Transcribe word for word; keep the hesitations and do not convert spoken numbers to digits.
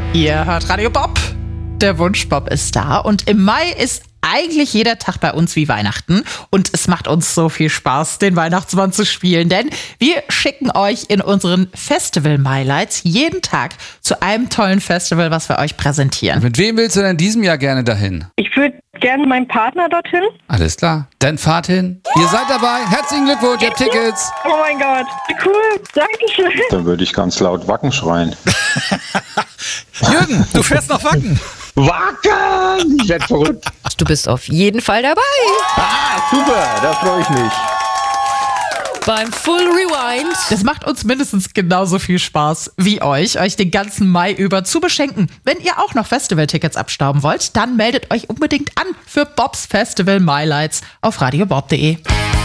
Ihr hört Radio Bob. Der Wunschbob ist da und im Mai ist eigentlich jeder Tag bei uns wie Weihnachten und es macht uns so viel Spaß, den Weihnachtsmann zu spielen, denn wir schicken euch in unseren Festival-Highlights jeden Tag zu einem tollen Festival, was wir euch präsentieren. Mit wem willst du denn in diesem Jahr gerne dahin? Ich würde gerne meinen Partner dorthin. Alles klar, dann fahrt hin. Ihr seid dabei, herzlichen Glückwunsch, ihr habt Tickets. Oh mein Gott, wie cool, Dankeschön. Dann würde ich ganz laut Wacken schreien. Jürgen, du fährst nach Wacken. Wacken! Ich werd verrückt. Du bist auf jeden Fall dabei. Ah, super, da freue ich mich. Beim Full Rewind. Das macht uns mindestens genauso viel Spaß wie euch, euch den ganzen Mai über zu beschenken. Wenn ihr auch noch Festivaltickets abstauben wollt, dann meldet euch unbedingt an für Bobs Festival Highlights auf radiobob punkt de.